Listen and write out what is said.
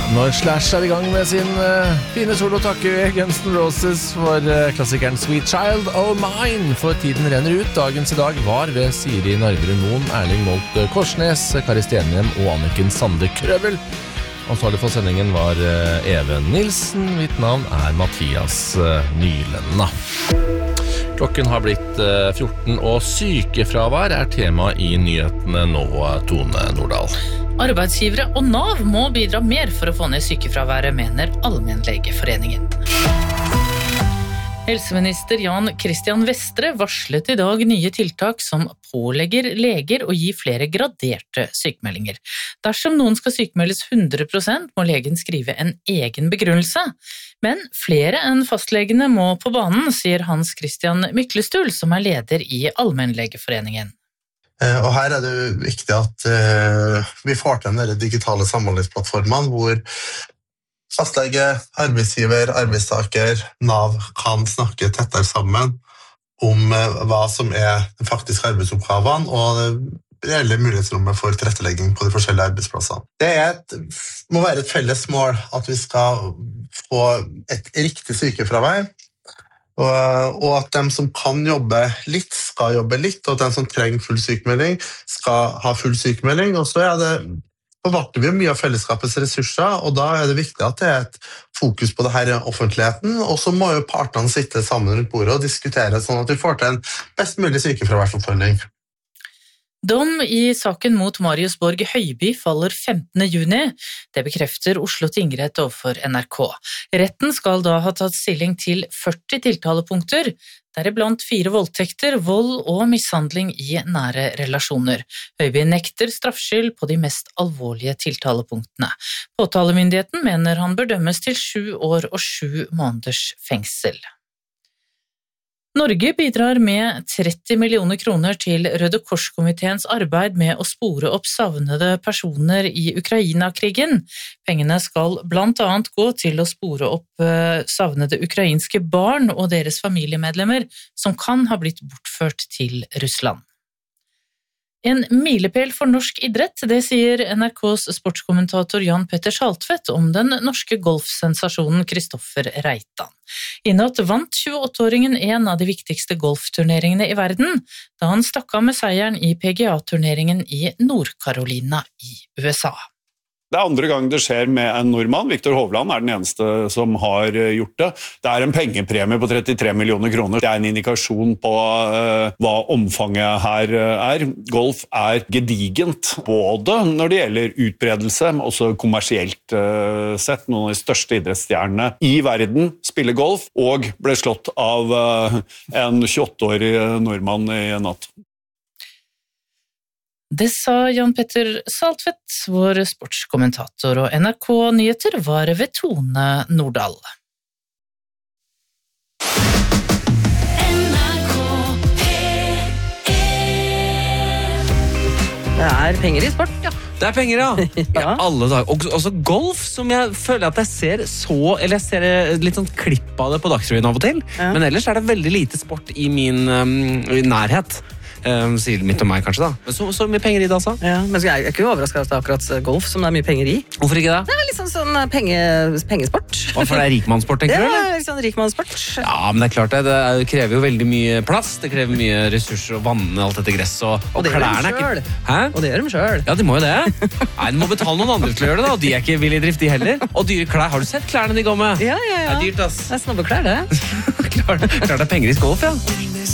Når Slash I gang med sin fine solo takker Guns N' Roses for klassikeren Sweet Child O' Mine. For tiden renner ut. Dagens I dag var ved Siri Narverud Moen, Erling Molt Korsnes, Kari Stenhjem og Anniken Sande Krøvel. Ansvarlig for sendingen var Even Nilsen. Mitt navn Mathias Nylenna. Klokken har blitt 14, og sykefravær tema I nyhetene nå, Tone Nordahl. Arbeidsgivere og NAV må bidra mer for å få ned sykefraværet, mener Allmennlegeforeningen. Helseminister Jan Christian Vestre varslet I dag nye tiltak som pålegger leger å gi flere graderte sykemeldinger. Dersom noen skal sykemeldes 100%, må legen skrive en egen begrunnelse. Men flere enn fastlegene må på banen, sier Hans Christian Myklestul, som leder I Allmennlegeforeningen. Og her det viktig at vi får til den digitale samhandlingsplattformen hvor fastlege, arbeidsgiver, arbeidstaker, NAV kan snakke tettere sammen om hva som de faktiske arbeidsoppgavene og det reelle mulighetsrommet for tilrettelegging på de forskjellige arbeidsplassene. Det må være et felles mål at vi skal få et riktig sykefravær, og at de som kan jobbe litt, skal jobbe litt, og at de som trenger full sykemelding, skal ha full sykemelding. Og så forvalter vi mye av fellesskapets ressurser, og da det viktig at det et fokus på det her I offentligheten, og så må jo partene sitte sammen rundt bordet og diskutere, sånn at vi får til en best mulig sykefraværsoppfølging. Dom I saken mot Marius Borg Høiby faller 15. juni. Det bekrefter Oslo tingrett overfor NRK. Retten skal da ha tatt stilling til 40 tiltalepunkter, deriblant 4 voldtekter, vold og mishandling I nære relasjoner. Høiby nekter straffskyld på de mest alvorlige tiltalepunktene. Påtalemyndigheten mener han bør dømmes til 7 år og 7 måneders fengsel. Norge bidrar med 30 millioner kroner til Røde Kors-komiteens arbeid med å spore opp savnede personer I Ukraina-krigen. Pengene skal blant annet gå til å spore opp savnede ukrainske barn og deres familiemedlemmer som kan ha blitt bortført til Russland. En milepæl for norsk idrett, det sier NRKs sportskommentator Jan Petter Saltvedt om den norske golfsensasjonen Kristoffer Reitan. I natt vant 28-åringen en av de viktigste golfturneringene I verden, da han stakk av med seieren I PGA-turneringen I Nord-Carolina I USA. Det andre gang det skjer med en nordmann. Viktor Hovland den eneste som har gjort det. Det en pengepremie på 33 millioner kroner. Det en indikasjon på hva omfanget her Golf gedigent, både når det gjelder utbredelse, men også kommersielt sett. Noen av de største idrettsstjernene I verden spiller golf, og ble slått av en 28-årig nordmann I natt. Det sa Jan Petter Saltvedt, vår sportskommentator, og NRK Nyheter var ved Tone Nordahl. Det penger I sport, ja. Det penger, ja. Ja. Alle dager. Og også golf, som jeg føler at jeg ser litt sånn klipp av det på Dagsrevyen av og til. Ja. Men ellers det veldig lite sport I min nærhet. Sier litt om meg kanskje da. Så mye penger I det altså. Ja, men jeg ikke overrasket at det akkurat golf som det mye penger I. Hvorfor ikke det? Det litt sånn pengesport. For det rikmannssport, tenker du? Ja, litt sånn rikmannssport. Ja, men det klart det krever jo veldig mye plass, det krever mye ressurser og vann, alt dette gress og det klærne gjør de selv. Hæ? Og det gjør de selv. Ja, de må jo det. Nei, de må betale noen andre til å gjøre det da, og de ikke villige I drift de heller. Og dyre klær, har du sett klærne de går med? Ja. Det dyrt, ass. Det snobbeklær, det. Klart det penger I golf, ja.